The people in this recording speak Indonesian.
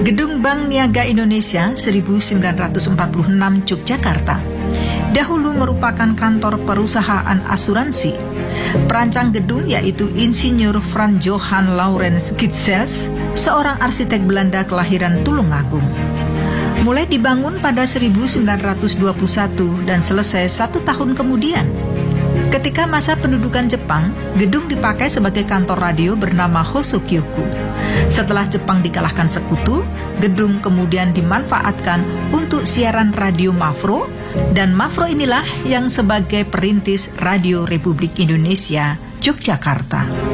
Gedung Bank Niaga Indonesia 1946 Yogyakarta dahulu merupakan kantor perusahaan asuransi. Perancang gedung yaitu Insinyur Franz Johann Laurens Gitzels, seorang arsitek Belanda kelahiran Tulungagung. Mulai dibangun pada 1921 dan selesai 1 tahun kemudian. Ketika masa pendudukan Jepang, gedung dipakai sebagai kantor radio bernama Hosokyoku. Setelah Jepang dikalahkan sekutu, gedung kemudian dimanfaatkan untuk siaran radio Mafro, dan Mafro inilah yang sebagai perintis Radio Republik Indonesia Yogyakarta.